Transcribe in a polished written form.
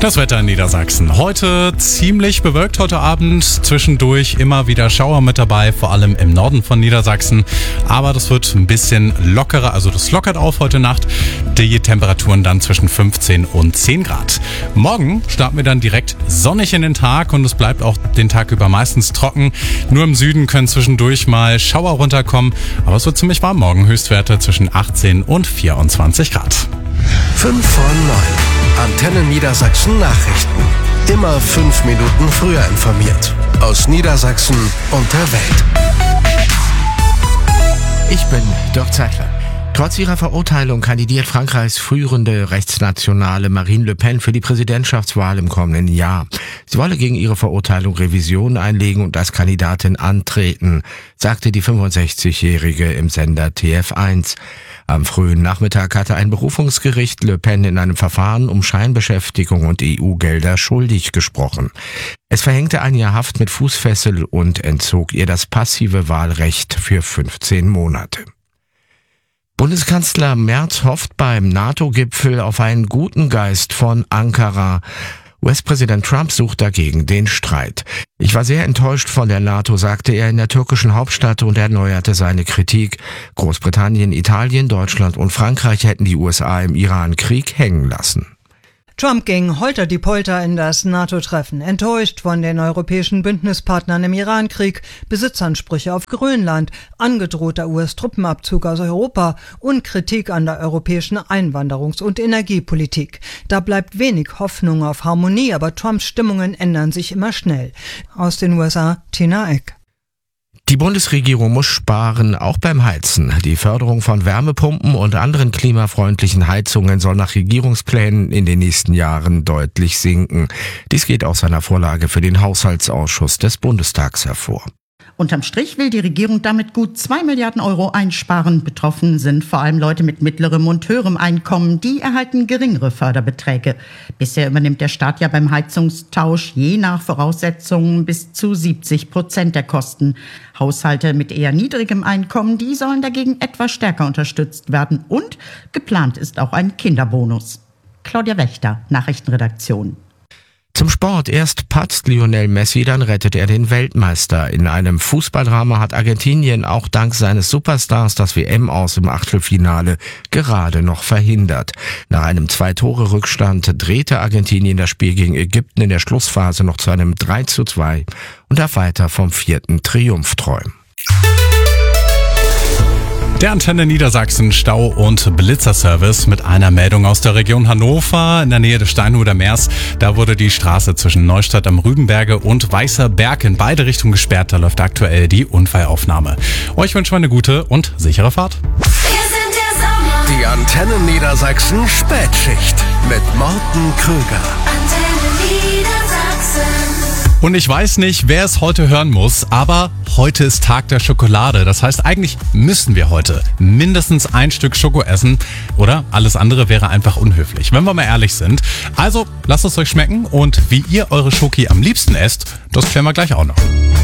Das Wetter in Niedersachsen. Heute ziemlich bewölkt heute Abend. Zwischendurch immer wieder Schauer mit dabei, vor allem im Norden von Niedersachsen. Aber das wird ein bisschen lockerer, also das lockert auf heute Nacht. Die Temperaturen dann zwischen 15 und 10 Grad. Morgen starten wir dann direkt sonnig in den Tag und es bleibt auch den Tag über meistens trocken. Nur im Süden können zwischendurch mal Schauer runterkommen. Aber es wird ziemlich warm morgen. Höchstwerte zwischen 18 und 24 Grad. 5 vor 9. Antenne Niedersachsen Nachrichten. Immer 5 Minuten früher informiert. Aus Niedersachsen und der Welt. Ich bin Dirk Zeitler. Trotz ihrer Verurteilung kandidiert Frankreichs führende Rechtsnationale Marine Le Pen für die Präsidentschaftswahl im kommenden Jahr. Sie wolle gegen ihre Verurteilung Revision einlegen und als Kandidatin antreten, sagte die 65-Jährige im Sender TF1. Am frühen Nachmittag hatte ein Berufungsgericht Le Pen in einem Verfahren um Scheinbeschäftigung und EU-Gelder schuldig gesprochen. Es verhängte 1 Jahr Haft mit Fußfessel und entzog ihr das passive Wahlrecht für 15 Monate. Bundeskanzler Merz hofft beim NATO-Gipfel auf einen guten Geist von Ankara. US-Präsident Trump sucht dagegen den Streit. Ich war sehr enttäuscht von der NATO, sagte er in der türkischen Hauptstadt und erneuerte seine Kritik. Großbritannien, Italien, Deutschland und Frankreich hätten die USA im Iran-Krieg hängen lassen. Trump ging holter-die-Polter in das NATO-Treffen, enttäuscht von den europäischen Bündnispartnern im Iran-Krieg, Besitzansprüche auf Grönland, angedrohter US-Truppenabzug aus Europa und Kritik an der europäischen Einwanderungs- und Energiepolitik. Da bleibt wenig Hoffnung auf Harmonie, aber Trumps Stimmungen ändern sich immer schnell. Aus den USA, Tina Eck. Die Bundesregierung muss sparen, auch beim Heizen. Die Förderung von Wärmepumpen und anderen klimafreundlichen Heizungen soll nach Regierungsplänen in den nächsten Jahren deutlich sinken. Dies geht aus einer Vorlage für den Haushaltsausschuss des Bundestags hervor. Unterm Strich will die Regierung damit gut 2 Milliarden Euro einsparen. Betroffen sind vor allem Leute mit mittlerem und höherem Einkommen. Die erhalten geringere Förderbeträge. Bisher übernimmt der Staat ja beim Heizungstausch je nach Voraussetzungen bis zu 70% der Kosten. Haushalte mit eher niedrigem Einkommen, die sollen dagegen etwas stärker unterstützt werden. Und geplant ist auch ein Kinderbonus. Claudia Wächter, Nachrichtenredaktion. Zum Sport. Erst patzt Lionel Messi, dann rettet er den Weltmeister. In einem Fußballdrama hat Argentinien auch dank seines Superstars das WM-Aus im Achtelfinale gerade noch verhindert. Nach einem 2-Tore-Rückstand drehte Argentinien das Spiel gegen Ägypten in der Schlussphase noch zu einem 3:2 und darf weiter vom 4. Triumph träumen. Der Antenne Niedersachsen Stau- und Blitzerservice mit einer Meldung aus der Region Hannover in der Nähe des Steinhuder Meers. Da wurde die Straße zwischen Neustadt am Rübenberge und Weißer Berg in beide Richtungen gesperrt. Da läuft aktuell die Unfallaufnahme. Euch wünschen wir eine gute und sichere Fahrt. Die Antenne Niedersachsen Spätschicht mit Morten Krüger. Und ich weiß nicht, wer es heute hören muss, aber heute ist Tag der Schokolade. Das heißt, eigentlich müssen wir heute mindestens ein Stück Schoko essen. Oder alles andere wäre einfach unhöflich, wenn wir mal ehrlich sind. Also lasst es euch schmecken und wie ihr eure Schoki am liebsten esst, das klären wir gleich auch noch.